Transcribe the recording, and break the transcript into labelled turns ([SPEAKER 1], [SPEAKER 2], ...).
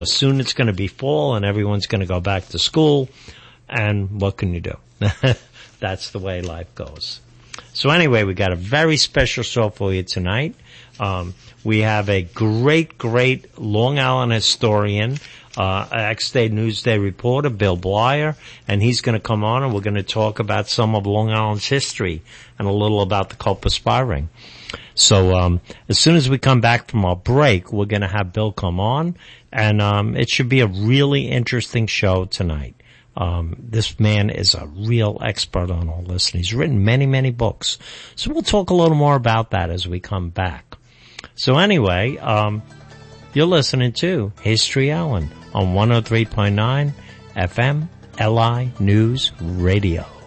[SPEAKER 1] Soon it's going to be fall and everyone's going to go back to school. And what can you do? That's the way life goes. So anyway, we got a very special show for you tonight. We have a great Long Island historian, X-Day Newsday reporter, Bill Blyer, and he's going to come on and we're going to talk about some of Long Island's history and a little about the Culper Spy Ring. So, as soon as we come back from our break, we're going to have Bill come on, and it should be a really interesting show tonight. This man is a real expert on all this, and he's written many books. So we'll talk a little more about that as we come back. So anyway, you're listening to History Allen on 103.9 FM LI News Radio.